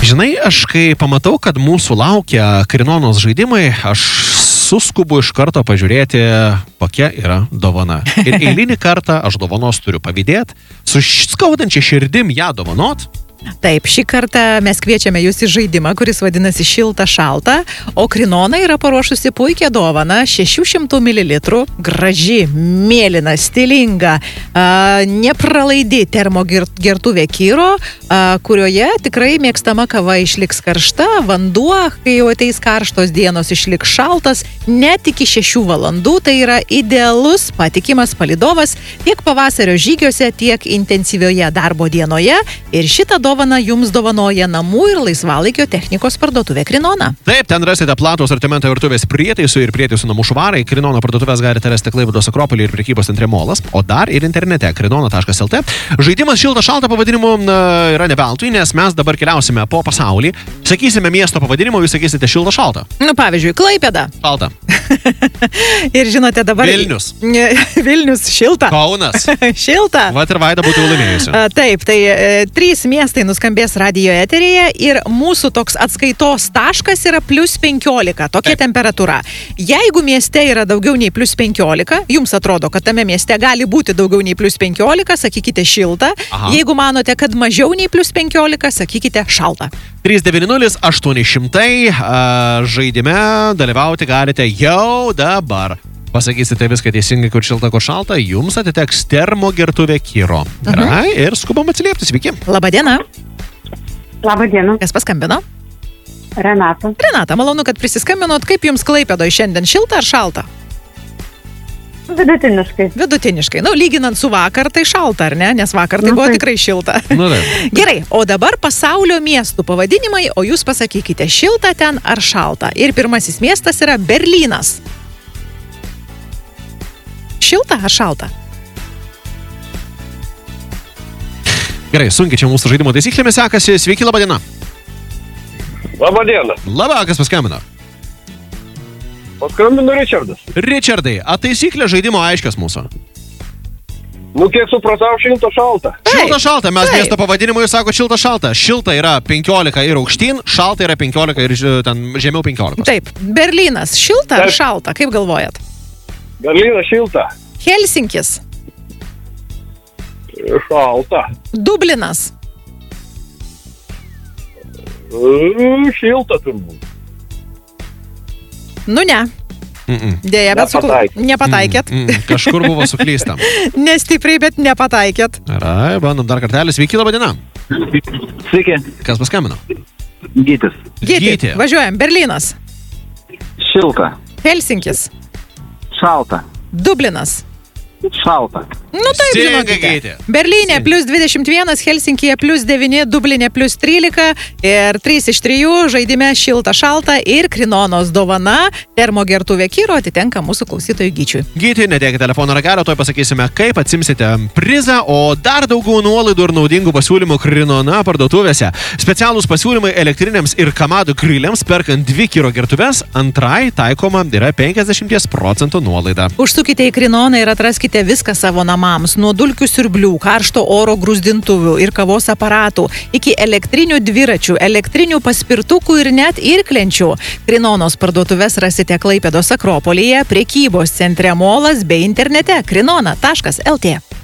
Žinai, aš kai pamatau, kad mūsų laukia Krinonos žaidimai, aš suskubu iš karto pažiūrėti, kokia yra dovana. Ir eilinį kartą aš dovanos turiu pavydėti, su skaudančia širdim ją dovanot. Taip, šį kartą mes kviečiame jūs į žaidimą, kuris vadinasi Šilta šalta, o Krinona yra paruošusi puikią dovaną 600 ml, graži, mėlyna, stilinga, nepralaidi termogertuvė Kiro, kurioje tikrai mėgstama kava išliks karšta, vanduo, kai jau ateis karštos dienos, išliks šaltas, net iki 6 valandų. Tai yra idealus, patikimas palydovas tiek pavasario žygiuose, tiek intensyvioje darbo dienoje. Ir šitą dovaną jums dovanoja namų ir laisvalaikio technikos parduotuvė Krinona. Taip, ten rasite platų asortimentą virtuvės prietaisų ir prietaisų namų švarai. Krinona parduotuvės galite rasti Klaipėdos Akropoly ir prekybos centre Molas, o dar ir internete krinona.lt. Žaidimas Šilta šalta pavadinimu yra ne veltui, nes mes dabar keliausime po pasaulį. Sakysime miesto pavadinimą, jūs sakysite Šilta šalta. Nu, pavyzdžiui, Klaipėda. Šalta. Ir žinote dabar... Vilnius. Vilnius šilta. Kaunas. Šilta. Vat ir Vaida būtų laimėjusi. Taip, tai 3 miestai nuskambės radijo eteryje ir mūsų toks atskaitos taškas yra +15, tokia temperatūra. Jeigu mieste yra daugiau nei +15, jums atrodo, kad tame mieste gali būti daugiau nei +15, sakykite šilta. Aha. Jeigu manote, kad mažiau nei +15, sakykite šalta. 390-800 žaidime dalyvauti galite jau dabar. Pasakysite viską teisingai, kur šilta, kur šalta, jums atiteks termogertuvė Kiro. Gerai, ir skubam atsiliepti. Sveiki. Labadiena. Labadiena. Kas paskambino? Renata. Renata, malonu, kad prisiskambinot. Kaip jums Klaipėdoje šiandien, šilta ar šalta? Vidutiniškai. Vidutiniškai. Nu, lyginant su vakar, tai šalta, ar ne? Nes vakar tai buvo tikrai šilta. Gerai, o dabar pasaulio miestų pavadinimai, o jūs pasakykite, šilta ten ar šalta. Ir pirmasis miestas yra Berlynas. Šilta ar šalta? Gerai, sunkiai čia mūsų žaidimo taisyklėmis sekasi. Sveiki, labadiena. Labadiena. Labą, kas paskambino? Paskambino Richardas. Richardai, a taisyklė žaidimo aiškios mūsų? Nu, kiek supratau, šilta šalta. Šilta šalta, mes miesto pavadinimui sako šilta šalta. Šilta yra 15 ir aukštyn, šalta yra 15 ir ten žemiau 15. Taip, Berlynas, šilta ar šalta, kaip galvojat? Berlynas šilta. Helsinkis. Šalta. Dublinas. Šilta turbūt. Nu ne. Dėja, bet nepataikėt. Kažkur buvo suklysta. Nestipriai, bet nepataikėt. Gerai, bandom dar kartelį. Sveiki, labadiena. Sveiki. Kas paskambino? Gytis. Gyti. Važiuojam. Berlynas. Šilta. Helsinkis. Šalta. Dublinas. Šalta. Nu taip, žinokite. Berlyne +21, Helsinkyje +9, Dubline +13 ir 3 iš 3 žaidime šilta šalta ir Krinonos dovana termogertuvė Kiro atitenka mūsų klausytojui Gyčiui. Gyti, nedėkite telefono ragelio, toj pasakysime, kaip atsimsite prizą, o dar daugiau nuolaidų ir naudingų pasiūlymų Krinona parduotuvėse. Specialūs pasiūlymai elektriniams ir kamadų griliams perkant 2 Kiro gertuves, antrai taikoma yra 50% nuolaida. Užsukite į Krinoną ir atraskite viską savo namams, nuo dulkių siurblių, karšto oro grūzdintuvių ir kavos aparatų, iki elektrinių dviračių, elektrinių paspirtukų ir net irklenčių. Krinonos parduotuves rasite Klaipėdos Akropolyje, prekybos centre Molas bei internete krinona.lt.